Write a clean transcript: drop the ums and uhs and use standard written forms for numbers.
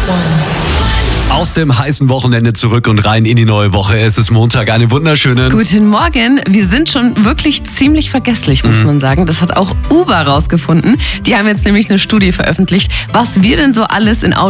Aus dem heißen Wochenende zurück und rein in die neue Woche. Es ist Montag, einen wunderschönen... Guten Morgen. Wir sind schon wirklich ziemlich vergesslich, muss man sagen. Das hat auch Uber rausgefunden. Die haben jetzt nämlich eine Studie veröffentlicht, was wir denn so alles in